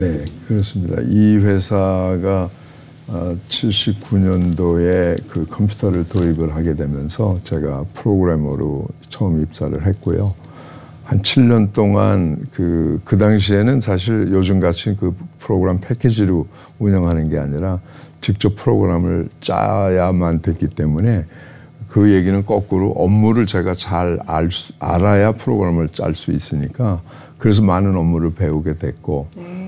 네, 그렇습니다. 이 회사가 79년도에 그 컴퓨터를 도입을 하게 되면서 제가 프로그래머로 처음 입사를 했고요. 한 7년 동안 그 당시에는 사실 요즘같이 그 프로그램 패키지로 운영하는 게 아니라 직접 프로그램을 짜야만 됐기 때문에 그 얘기는 거꾸로 업무를 제가 잘 알아야 프로그램을 짤 수 있으니까 그래서 많은 업무를 배우게 됐고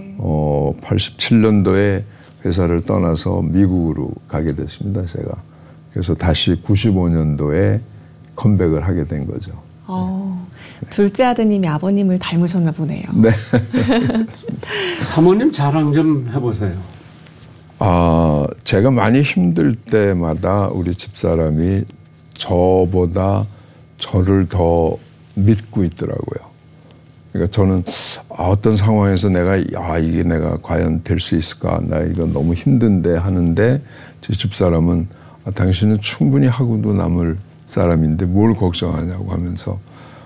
87년도에 회사를 떠나서 미국으로 가게 됐습니다, 제가. 그래서 다시 95년도에 컴백을 하게 된 거죠. 둘째 아드님이 아버님을 닮으셨나 보네요. 네. 사모님 자랑 좀 해보세요. 제가 많이 힘들 때마다 우리 집사람이 저보다 저를 더 믿고 있더라고요. 그러니까 저는 어떤 상황에서 내가 이게 내가 과연 될 수 있을까? 나 이거 너무 힘든데 하는데 제 집사람은 당신은 충분히 하고도 남을 사람인데 뭘 걱정하냐고 하면서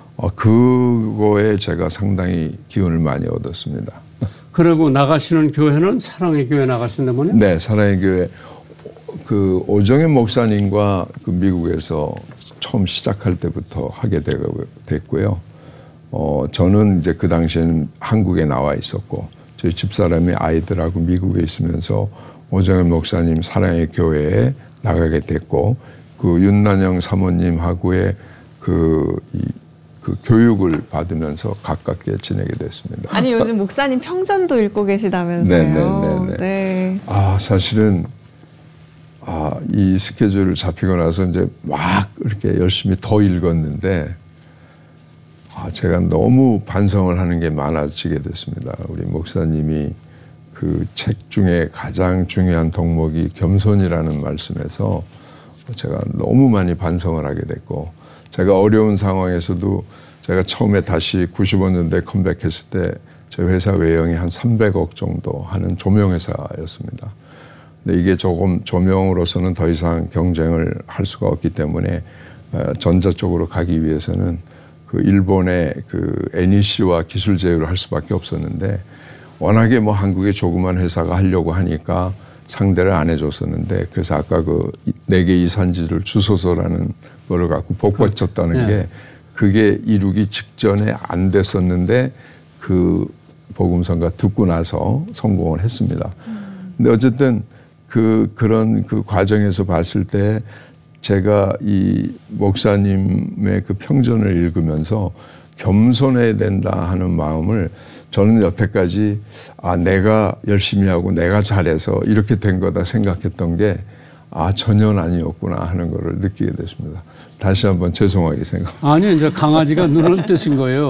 그거에 제가 상당히 기운을 많이 얻었습니다. 그리고 나가시는 교회는 사랑의 교회 나가신다면요? 네, 사랑의 교회. 그 오정현 목사님과 그 미국에서 처음 시작할 때부터 하게 됐고요. 저는 이제 그 당시에는 한국에 나와 있었고 저희 집사람이 아이들하고 미국에 있으면서 오정현 목사님 사랑의 교회에 나가게 됐고 그 윤난영 사모님하고의 그 교육을 받으면서 가깝게 지내게 됐습니다. 아니 요즘 목사님 평전도 읽고 계시다면서요. 네. 사실은 이 스케줄을 잡히고 나서 이제 막 이렇게 열심히 더 읽었는데 제가 너무 반성을 하는 게 많아지게 됐습니다. 우리 목사님이 그 책 중에 가장 중요한 덕목이 겸손이라는 말씀에서 제가 너무 많이 반성을 하게 됐고 제가 어려운 상황에서도 제가 처음에 다시 95년도에 컴백했을 때 저희 회사 외형이 한 300억 정도 하는 조명회사였습니다. 근데 이게 조금 조명으로서는 더 이상 경쟁을 할 수가 없기 때문에 전자 쪽으로 가기 위해서는 그 일본의 그 NEC와 기술 제휴를 할 수밖에 없었는데 워낙에 뭐 한국의 조그만 회사가 하려고 하니까 상대를 안 해줬었는데 그래서 아까 그 4개 이산지를 주소서라는 거를 갖고 복받쳤다는 게 그게 이루기 직전에 안 됐었는데 그 복음성가 듣고 나서 성공을 했습니다. 근데 어쨌든 그런 그 과정에서 봤을 때 제가 이 목사님의 그 평전을 읽으면서 겸손해야 된다 하는 마음을 저는 여태까지 내가 열심히 하고 내가 잘해서 이렇게 된 거다 생각했던 게 전혀 아니었구나 하는 거를 느끼게 됐습니다. 다시 한번 죄송하게 생각합니다. 아니 이제 강아지가 눈을 뜨신 거예요.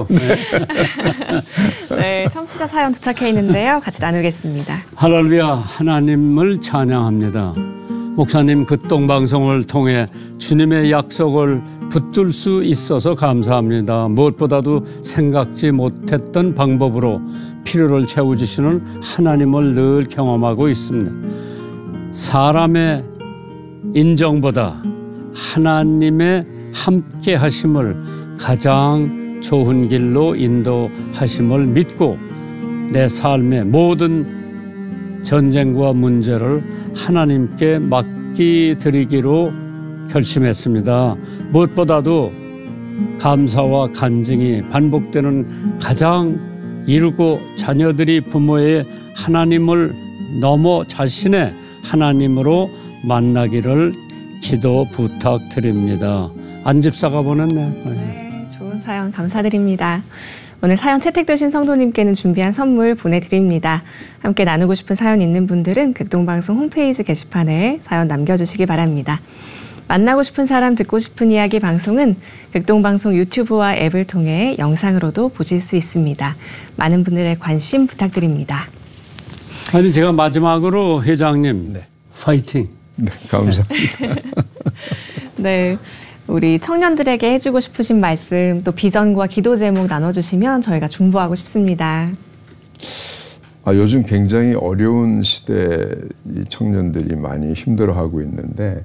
네, 청취자 사연 도착해 있는데요. 같이 나누겠습니다. 할렐루야, 하나님을 찬양합니다. 목사님 극동방송을 통해 주님의 약속을 붙들 수 있어서 감사합니다. 무엇보다도 생각지 못했던 방법으로 필요를 채워주시는 하나님을 늘 경험하고 있습니다. 사람의 인정보다 하나님의 함께 하심을 가장 좋은 길로 인도하심을 믿고 내 삶의 모든 전쟁과 문제를 하나님께 맡기드리기로 결심했습니다. 무엇보다도 감사와 간증이 반복되는 가장 이르고 자녀들이 부모의 하나님을 넘어 자신의 하나님으로 만나기를 기도 부탁드립니다. 안집사가 보냈네. 네, 좋은 사연 감사드립니다. 오늘 사연 채택되신 성도님께는 준비한 선물 보내드립니다. 함께 나누고 싶은 사연 있는 분들은 극동방송 홈페이지 게시판에 사연 남겨주시기 바랍니다. 만나고 싶은 사람 듣고 싶은 이야기 방송은 극동방송 유튜브와 앱을 통해 영상으로도 보실 수 있습니다. 많은 분들의 관심 부탁드립니다. 아니 제가 마지막으로 회장님 파이팅. 네, 감사합니다. 네, 우리 청년들에게 해주고 싶으신 말씀 또 비전과 기도 제목 나눠주시면 저희가 중보하고 싶습니다. 요즘 굉장히 어려운 시대에 이 청년들이 많이 힘들어하고 있는데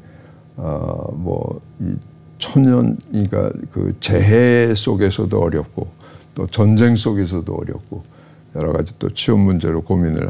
이 천년이가 그 재해 속에서도 어렵고 또 전쟁 속에서도 어렵고 여러 가지 또 취업 문제로 고민을